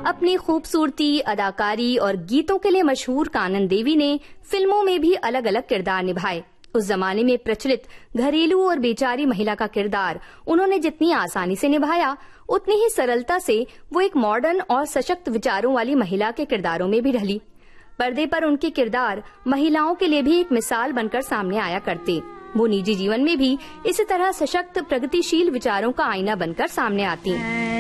अपनी खूबसूरती, अदाकारी और गीतों के लिए मशहूर कानन देवी ने फिल्मों में भी अलग अलग किरदार निभाए। उस जमाने में प्रचलित घरेलू और बेचारी महिला का किरदार उन्होंने जितनी आसानी से निभाया, उतनी ही सरलता से वो एक मॉडर्न और सशक्त विचारों वाली महिला के किरदारों में भी ढली। पर्दे पर उनके किरदार महिलाओं के लिए भी एक मिसाल बनकर सामने आया करते। वो निजी जीवन में भी इसी तरह सशक्त, प्रगतिशील विचारों का आईना बनकर सामने आती।